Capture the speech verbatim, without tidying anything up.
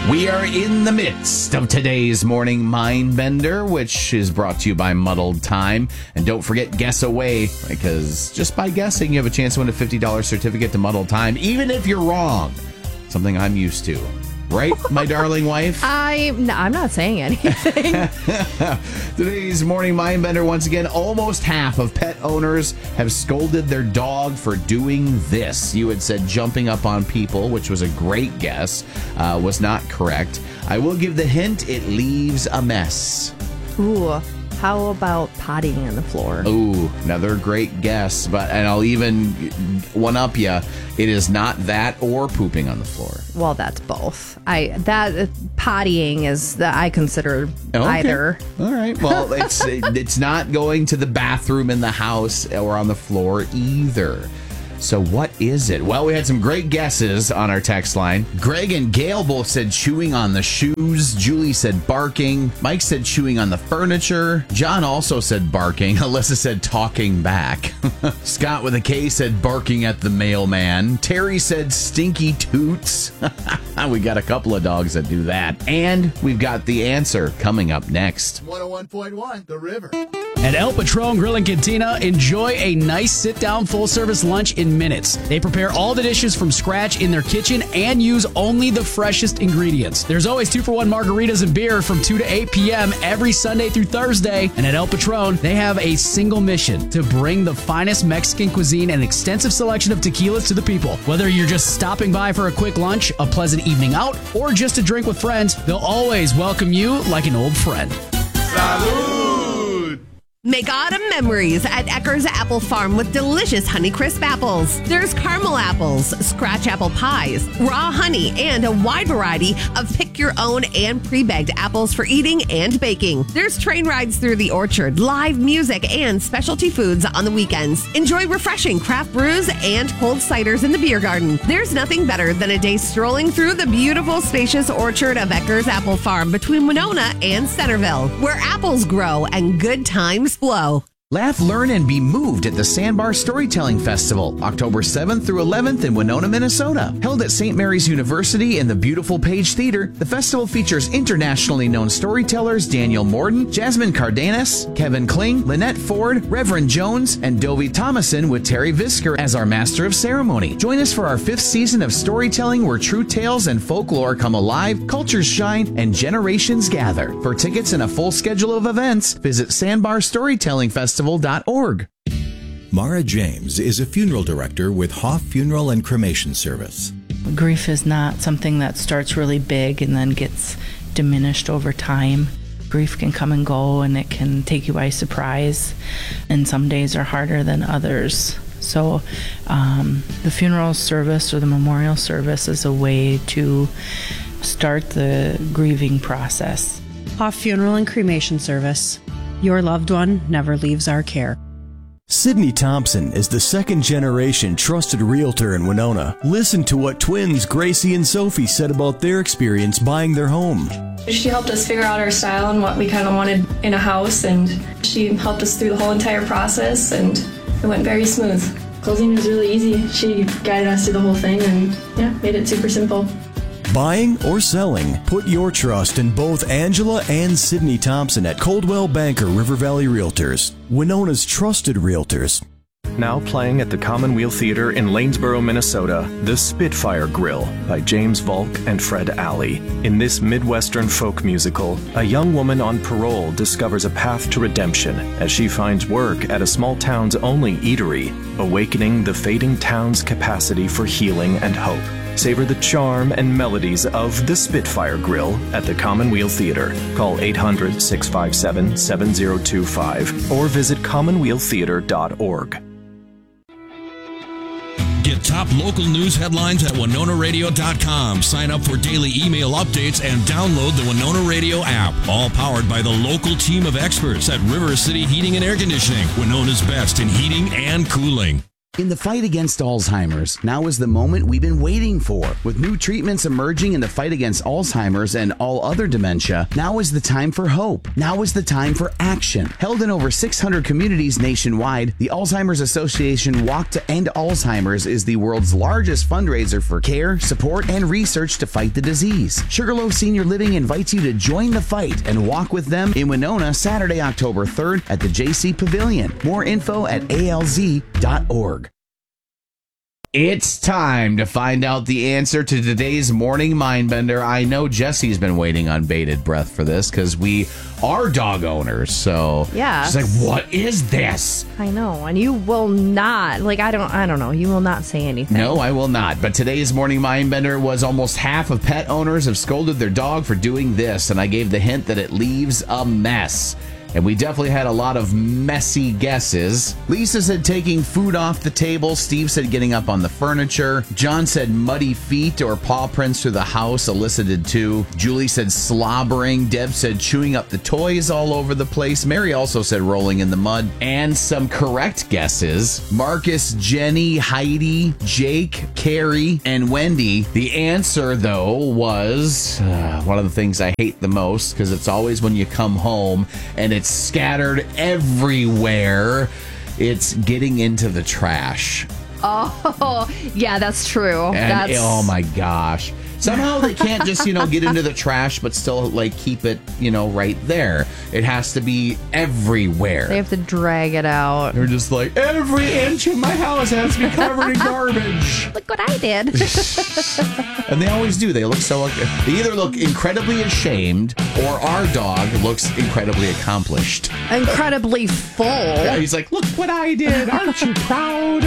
We are in the midst of today's morning mind bender, which is brought to you by Muddled Time. And don't forget, guess away, because just by guessing, you have a chance to win a fifty dollars certificate to Muddled Time, even if you're wrong. Something I'm used to. Right, my darling wife? I, no, I'm not saying anything. Today's morning mind bender, once again, almost half of pet owners have scolded their dog for doing this. You had said jumping up on people, which was a great guess, uh, was not correct. I will give the hint, it leaves a mess. Ooh, how about potting on the floor? Ooh, another great guess, but and I'll even one up you. It is not that or pooping on the floor. Well, that's both. I that uh, pottying is that I consider okay. either. All right. Well, it's it's not going to the bathroom in the house or on the floor either. So what is it? Well, we had some great guesses on our text line. Greg and Gail both said chewing on the shoes. Julie said barking. Mike said chewing on the furniture. John also said barking. Alyssa said talking back. Scott with a K said barking at the mailman. Terry said stinky toots. We got a couple of dogs that do that. And we've got the answer coming up next. one oh one point one, The River. At El Patron Grill and Cantina, enjoy a nice sit-down full-service lunch in minutes. They prepare all the dishes from scratch in their kitchen and use only the freshest ingredients. There's always two-for-one margaritas and beer from two to eight p.m. every Sunday through Thursday. And at El Patron, they have a single mission to bring the finest Mexican cuisine and extensive selection of tequilas to the people. Whether you're just stopping by for a quick lunch, a pleasant evening out, or just a drink with friends, they'll always welcome you like an old friend. Salud! Make autumn memories at Ecker's Apple Farm with delicious Honeycrisp apples. There's caramel apples, scratch apple pies, raw honey, and a wide variety of pick-your-own and pre-bagged apples for eating and baking. There's train rides through the orchard, live music, and specialty foods on the weekends. Enjoy refreshing craft brews and cold ciders in the beer garden. There's nothing better than a day strolling through the beautiful, spacious orchard of Ecker's Apple Farm between Winona and Centerville, where apples grow and good times flow. Laugh, learn, and be moved at the Sandbar Storytelling Festival, October seventh through eleventh in Winona, Minnesota. Held at Saint Mary's University in the beautiful Page Theater, the festival features internationally known storytellers Daniel Morden, Jasmine Cardenas, Kevin Kling, Lynette Ford, Reverend Jones, and Dovie Thomason with Terry Visker as our master of ceremony. Join us for our fifth season of storytelling where true tales and folklore come alive, cultures shine, and generations gather. For tickets and a full schedule of events, visit Sandbar Storytelling Festival. Mara James is a funeral director with Hoff Funeral and Cremation Service. Grief is not something that starts really big and then gets diminished over time. Grief can come and go, and it can take you by surprise, and some days are harder than others. So um, the funeral service or the memorial service is a way to start the grieving process. Hoff Funeral and Cremation Service. Your loved one never leaves our care. Sydney Thompson is the second-generation trusted realtor in Winona. Listen to what twins Gracie and Sophie said about their experience buying their home. She helped us figure out our style and what we kind of wanted in a house, and she helped us through the whole entire process, and it went very smooth. Closing was really easy. She guided us through the whole thing and, yeah, made it super simple. Buying or selling, put your trust in both Angela and Sydney Thompson at Coldwell Banker River Valley Realtors, Winona's trusted realtors. Now playing at the Commonweal Theater in Lanesboro, Minnesota, The Spitfire Grill by James Volk and Fred Alley. In this Midwestern folk musical, a young woman on parole discovers a path to redemption as she finds work at a small town's only eatery, awakening the fading town's capacity for healing and hope. Savor the charm and melodies of The Spitfire Grill at the Commonweal Theater. Call eight hundred, six five seven, seven zero two five or visit commonweal theater dot org. Get top local news headlines at winona radio dot com. Sign up for daily email updates and download the Winona Radio app. All powered by the local team of experts at River City Heating and Air Conditioning, Winona's best in heating and cooling. In the fight against Alzheimer's, now is the moment we've been waiting for. With new treatments emerging in the fight against Alzheimer's and all other dementia, now is the time for hope. Now is the time for action. Held in over six hundred communities nationwide, the Alzheimer's Association Walk to End Alzheimer's is the world's largest fundraiser for care, support, and research to fight the disease. Sugarloaf Senior Living invites you to join the fight and walk with them in Winona Saturday, October third at the J C Pavilion. More info at A L Z dot org. It's time to find out the answer to today's morning mindbender. I know Jesse's been waiting on bated breath for this because we are dog owners. So yeah, she's like, "What is this?" I know, and you will not like. I don't. I don't know. You will not say anything. No, I will not. But today's morning mindbender was almost half of pet owners have scolded their dog for doing this, and I gave the hint that it leaves a mess. And we definitely had a lot of messy guesses. Lisa said taking food off the table. Steve said getting up on the furniture. John said muddy feet or paw prints through the house. Alyssa did too. Julie said slobbering. Deb said chewing up the toys all over the place. Mary also said rolling in the mud. And some correct guesses. Marcus, Jenny, Heidi, Jake, Carrie, and Wendy. The answer, though, was uh, one of the things I hate the most because it's always when you come home and it's scattered everywhere. It's getting into the trash. Oh, yeah, that's true. And that's... oh my gosh. Somehow they can't just, you know, get into the trash, but still, like, keep it, you know, right there. It has to be everywhere. They have to drag it out. They're just like, every inch of my house has to be covered in garbage. Look what I did. And they always do. They look so, they either look incredibly ashamed or our dog looks incredibly accomplished. Incredibly full. Yeah, he's like, look what I did. Aren't you proud?